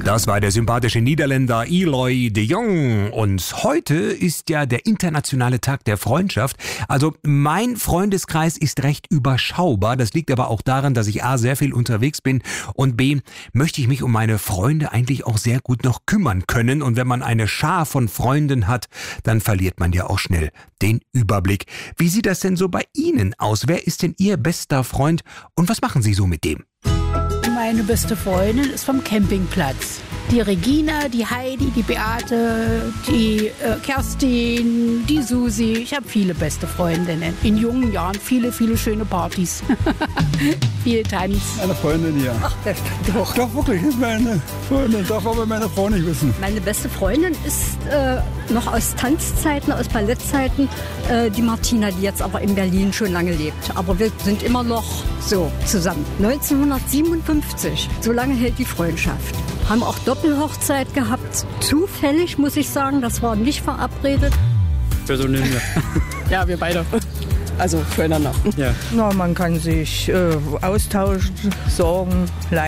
Das war der sympathische Niederländer Eloy de Jong. Und heute ist ja der internationale Tag der Freundschaft. Also mein Freundeskreis ist recht überschaubar. Das liegt aber auch daran, dass ich A, sehr viel unterwegs bin und B, möchte ich mich um meine Freunde eigentlich auch sehr gut noch kümmern können. Und wenn man eine Schar von Freunden hat, dann verliert man ja auch schnell den Überblick. Wie sieht das denn so bei Ihnen aus? Wer ist denn Ihr bester Freund und was machen Sie so mit dem? Meine beste Freundin ist vom Campingplatz. Die Regina, die Heidi, die Beate, die Kerstin, die Susi. Ich habe viele beste Freundinnen. In jungen Jahren viele schöne Partys. Viel Tanz. Eine Freundin, ja. Ach, doch. Doch, wirklich, ist meine Freundin. Darf aber meine Frau nicht wissen. Meine beste Freundin ist noch aus Tanzzeiten, aus Ballettzeiten, die Martina, die jetzt aber in Berlin schon lange lebt. Aber wir sind immer noch so zusammen. 1957, so lange hält die Freundschaft. Haben auch Doppelhochzeit gehabt. Zufällig, muss ich sagen, das war nicht verabredet. Persönlich, ja. Ja, wir beide. Also füreinander. Ja. Na, man kann sich austauschen, sorgen, leiden.